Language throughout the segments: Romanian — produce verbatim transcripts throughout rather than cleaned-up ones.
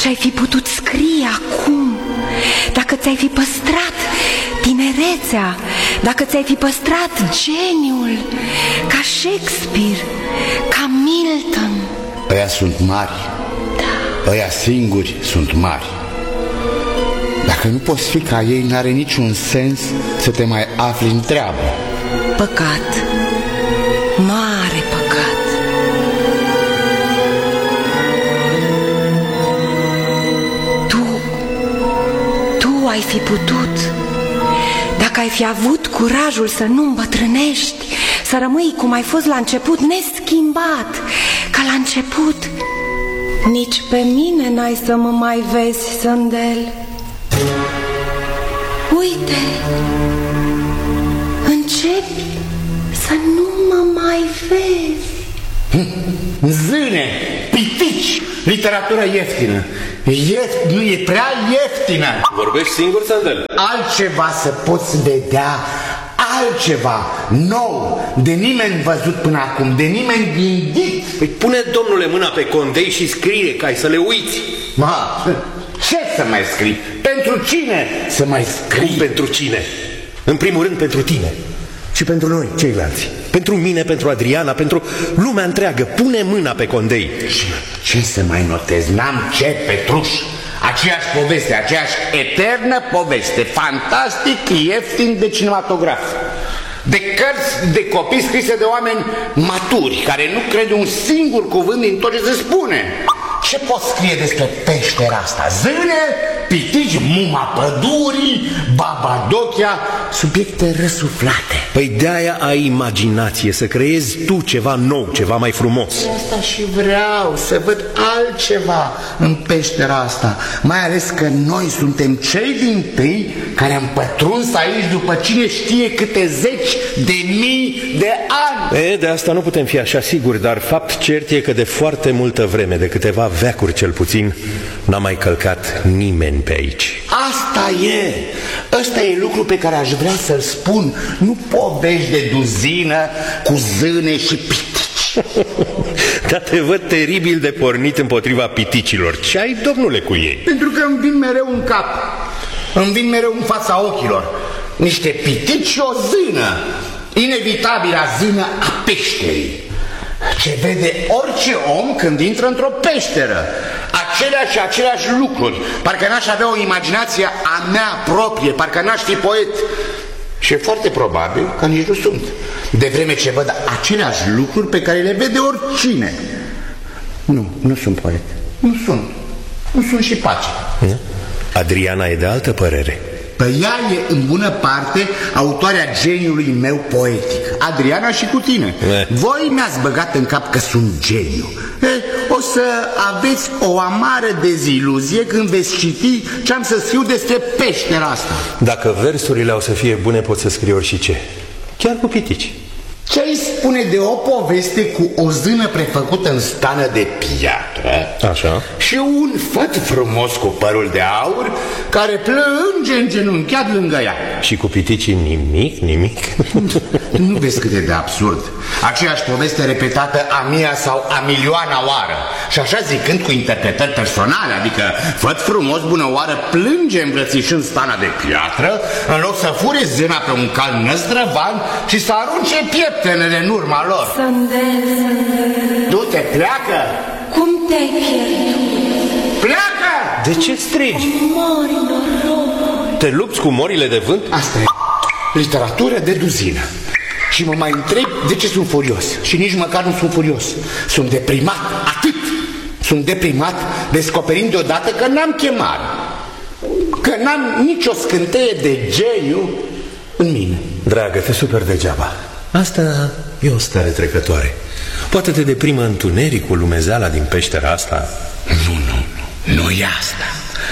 ce-ai fi putut scrie acum, dacă ți-ai fi păstrat tinerețea, dacă ți-ai fi păstrat geniul, ca Shakespeare, ca Milton. Ăia sunt mari, da. Ăia singuri sunt mari. Dacă nu poți fi ca ei, n-are niciun sens să te mai afli în treabă. Păcat, mare păcat. Tu, tu ai fi putut, dacă ai fi avut curajul să nu îmbătrânești, să rămâi cum ai fost la început, neschimbat, ca la început. Nici pe mine n-ai să mă mai vezi, Sândel. Uite, începi să nu mă mai vezi. Zâne, pitici, literatură ieftină. Ieft, nu e prea ieftină. Vorbești singur, Sândel? Altceva să poți vedea, altceva nou, de nimeni văzut până acum, de nimeni gândit. Păi pune, domnule, mâna pe condei și scrie, ca ai să le uiți. Ma, ce să mai scrii? Pentru cine să mai scrii? Cum pentru cine? În primul rând pentru tine. Și pentru noi, ceilalți. Pentru mine, pentru Adriana, pentru lumea întreagă. Pune mâna pe condei. Și ce să mai notez? N-am ce, Petruș. Aceeași poveste, aceeași eternă poveste. Fantastic, ieftin de cinematograf. De cărți de copii scrise de oameni maturi, care nu cred un singur cuvânt din tot ce se spune. Ce poți scrie despre peștera asta? Zâne, pitici, muma pădurii, babadochia, subiecte răsuflate. Păi de-aia ai imaginație, să creezi tu ceva nou, ceva mai frumos. Asta și vreau, să văd altceva în peștera asta. Mai ales că noi suntem cei dintâi care am pătruns aici după cine știe câte zeci de mii de ani. E, de asta nu putem fi așa siguri, dar fapt cert e că de foarte multă vreme, de câteva veacuri cel puțin, n-a mai călcat nimeni pe aici. Asta e, ăsta e lucru pe care aș vrea să-l spun. Nu povești de duzină cu zâne și pitici. Dar te văd teribil de pornit împotriva piticilor. Ce ai, domnule, cu ei? Pentru că îmi vin mereu în cap, îmi vin mereu în fața ochilor niște pitici și o zână, inevitabilă zână a peșterii, ce vede orice om când intră într-o peșteră. Aceleași și aceleași lucruri. Parcă n-aș avea o imaginație a mea proprie, parcă n-aș fi poet. Și e foarte probabil că nici nu sunt, de vreme ce văd aceleași lucruri pe care le vede oricine. Nu, nu sunt poet. Nu sunt. Nu sunt și pace. Adriana e de altă părere. Păi ea e în bună parte autoarea geniului meu poetic. Adriana și cu tine. E. Voi mi-ați băgat în cap că sunt geniu. E, o să aveți o amară deziluzie când veți citi ce am să scriu despre peștera asta. Dacă versurile au să fie bune, pot să scriu orice. Chiar cu pitici. Ce-i spune de o poveste cu o zână prefăcută în stană de piatră? Așa. Și un făt frumos cu părul de aur care plânge îngenunchiat lângă ea. Și cu piticii nimic, nimic? Nu vezi cât e de absurd? Aceeași poveste repetată a mia sau a milioana oară. Și așa zicând cu interpretări personale, adică făt frumos bună oară plânge îmbrățișând stana de piatră, în loc să fure zâna pe un cal năzdrăvan și să arunce pieptenele în urma lor. Sândel, Du-te, pleacă! cum te-ai pierdut? Pleacă! De ce strigi? Mori, noroc. Te lupți cu morile de vânt? Asta e literatură de duzină. Și mă mai întreb de ce sunt furios. Și nici măcar nu sunt furios. Sunt deprimat, atât. Sunt deprimat descoperind deodată că n-am chemare, că n-am nicio scânteie de geniu în mine. Dragă, te super degeaba. Asta e o stare trecătoare. Poate te deprimă întunericul, lumezeala din peștera asta. Nu, nu, nu, nu e asta.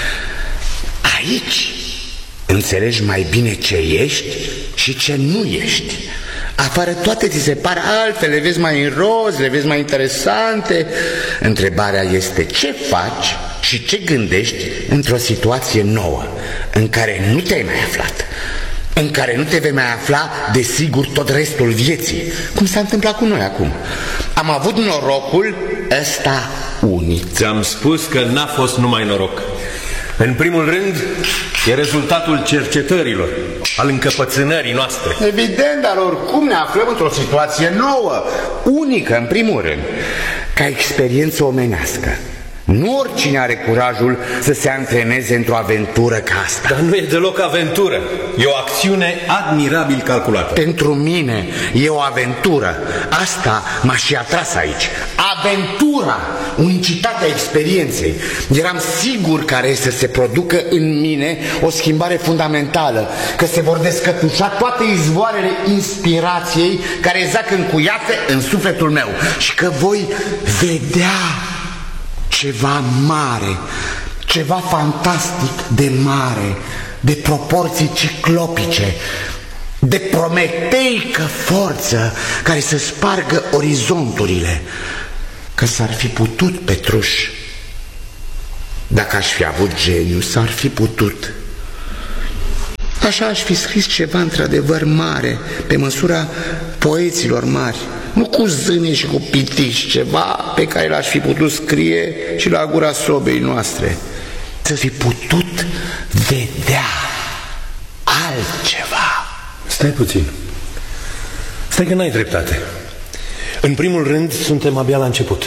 Aici înțelegi mai bine ce ești și ce nu ești. Afară toate ți se par alte, le vezi mai în roz, le vezi mai interesante. Întrebarea este ce faci și ce gândești într-o situație nouă, în care nu te-ai mai aflat, în care nu te vei mai afla, desigur, tot restul vieții, cum s-a întâmplat cu noi acum. Am avut norocul ăsta unic. Ți-am spus că n-a fost numai noroc. În primul rând, e rezultatul cercetărilor, al încăpățânării noastre. Evident, dar oricum ne aflăm într-o situație nouă, unică în primul rând, ca experiență omenească. Nu oricine are curajul să se antreneze într-o aventură ca asta. Dar nu e deloc aventură, e o acțiune admirabil calculată. Pentru mine e o aventură. Asta m-a și atras aici. Aventura, unicitatea experienței. Eram sigur că are să se producă în mine o schimbare fundamentală, că se vor descătușa toate izvoarele inspirației care zac încuiate în sufletul meu și că voi vedea ceva mare, ceva fantastic de mare, de proporții ciclopice, de prometeică forță care să spargă orizonturile. Că s-ar fi putut, Petruș, dacă aș fi avut geniu, s-ar fi putut. Așa aș fi scris ceva într-adevăr mare, pe măsura poeților mari. Nu cu zâne și cu pitici, ceva pe care l-aș fi putut scrie și la gura sobei noastre. Să fi putut vedea altceva. Stai puțin. Stai că n-ai dreptate. În primul rând, suntem abia la început.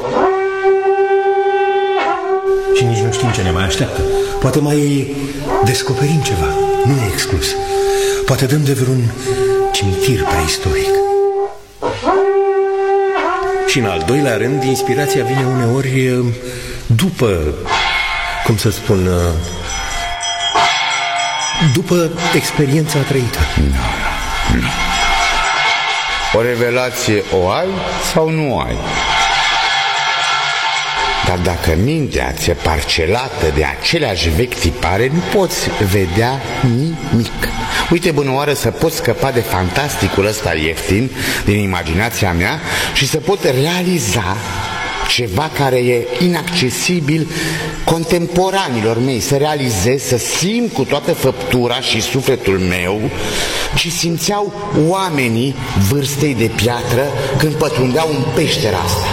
Și nici nu știm ce ne mai așteaptă. Poate mai descoperim ceva. Nu e exclus. Poate dăm de vreun cimitir preistoric. Și în al doilea rând, inspirația vine uneori după, cum să spun, după experiența trăită. Nu, nu. O revelație o ai sau nu o ai? Dar dacă mintea ți-e parcelată de aceleași vechi tipare, nu poți vedea nimic. Uite, bunăoară, să pot scăpa de fantasticul ăsta ieftin din imaginația mea și să pot realiza ceva care e inaccesibil contemporanilor mei, să realizez, să simt cu toată făptura și sufletul meu și simțeau oamenii vârstei de piatră când pătrundeau în peștera asta.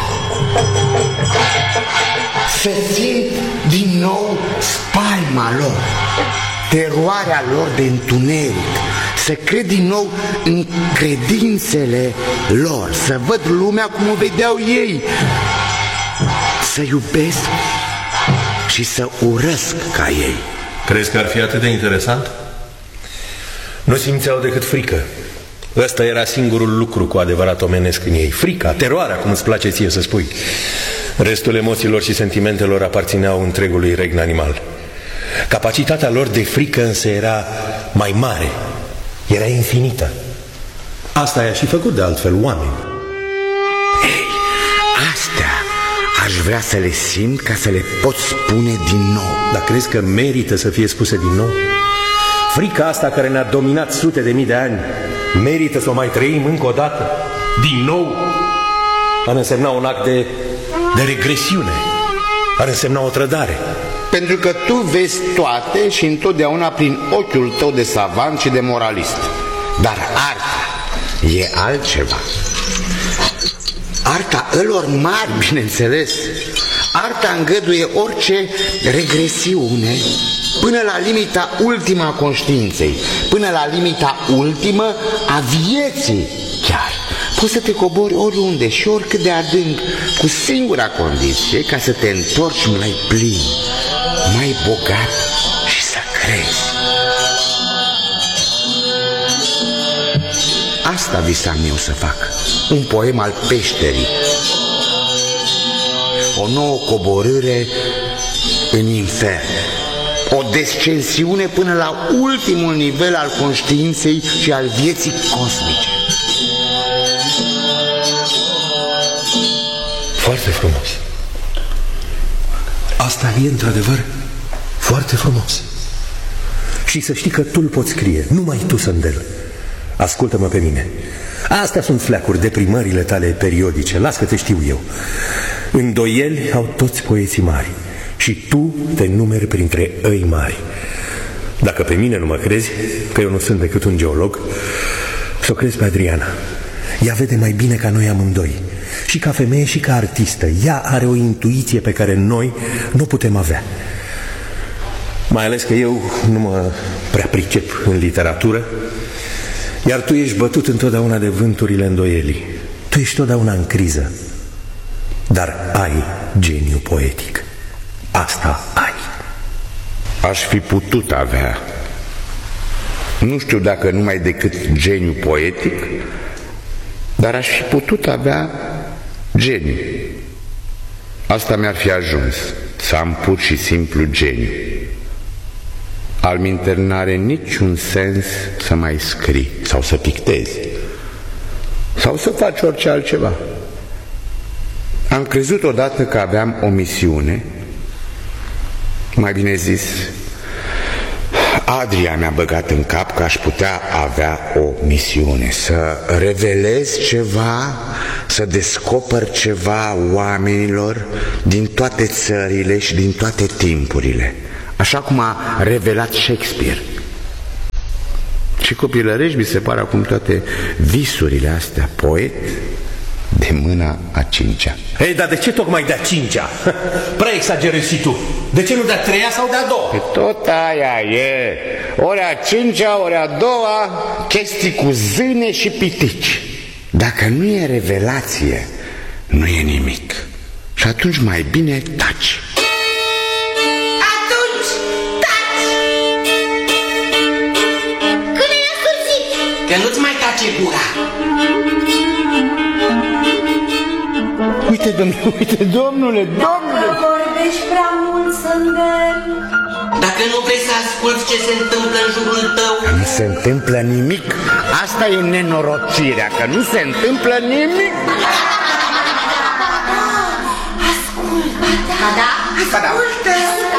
Să simt din nou spaima lor, teroarea lor de întuneric, să cred din nou în credințele lor, să văd lumea cum o vedeau ei, să iubesc și să urăsc ca ei. Crezi că ar fi atât de interesant? Nu simțeau decât frică. Ăsta era singurul lucru cu adevărat omenesc în ei. Frica, teroarea, cum îți place ție să spui. Restul emoțiilor și sentimentelor aparțineau întregului regn animal. Capacitatea lor de frică însă era mai mare, era infinită. Asta i-a și făcut de altfel oameni. Ei, astea aș vrea să le simt ca să le pot spune din nou. Dar crezi că merită să fie spuse din nou? Frica asta care ne-a dominat sute de mii de ani, merită să o mai trăim încă o dată? Din nou? Ar însemna un act de, de regresiune. Ar însemna o trădare. Pentru că tu vezi toate și întotdeauna prin ochiul tău de savant și de moralist. Dar arta e altceva. Arta ălor mari, bineînțeles. Arta îngăduie orice regresiune până la limita ultimă a conștiinței, până la limita ultimă a vieții chiar. Poți să te cobori oriunde și oricât de adânc, cu singura condiție ca să te întorci mai plin, mai bogat și să crezi. Asta visam eu să fac, un poem al peșterii, o nouă coborâre în infern, o descensiune până la ultimul nivel al conștiinței și al vieții cosmice. Foarte frumos. Asta e într-adevăr foarte frumos. Și să știi că tu îl poți scrie, numai tu, Sândel. Ascultă-mă pe mine. Astea sunt fleacuri, deprimările tale periodice. Las că te știu eu. Îndoieli au toți poeții mari și tu te numeri printre ei mari. Dacă pe mine nu mă crezi, că eu nu sunt decât un geolog, să o crezi pe Adriana. Ea vede mai bine ca noi amândoi. Și ca femeie și ca artistă, ea are o intuiție pe care noi nu putem avea. Mai ales că eu nu mă prea pricep în literatură, iar tu ești bătut întotdeauna de vânturile îndoielii. Tu ești totdeauna în criză, dar ai geniu poetic. Asta ai. Aș fi putut avea, nu știu dacă numai decât geniu poetic, dar aș fi putut avea geniu. Asta mi-ar fi ajuns, să am pur și simplu geniu. Alminter n-are niciun sens să mai scrii sau să pictezi sau să faci orice altceva. Am crezut odată că aveam o misiune, mai bine zis, Adria mi-a băgat în cap că aș putea avea o misiune, să revelez ceva, să descoper ceva oamenilor din toate țările și din toate timpurile, așa cum a revelat Shakespeare. Și copilărești mi se pare acum toate visurile astea, poet de mâna a cincea. Ei, dar de ce tocmai de-a cincea? Prea exagerezi și tu. De ce nu de-a treia sau de-a doua? Că tot aia e. Ori a cincea, ori a doua, chestii cu zâne și pitici. Dacă nu e revelație, nu e nimic. Și atunci mai bine taci. Atunci taci! Când e ascurzit? Că nu-ți mai tace gura. Uite, domnule, uite, domnule, domnule! Dacă vorbești prea mult să îndemn. Dacă nu vrei să asculți ce se întâmplă în jurul tău, Nu se întâmplă nimic. Asta e nenorocirea, că nu se întâmplă nimic. Ascultă! ba da, Ba da. ascultă!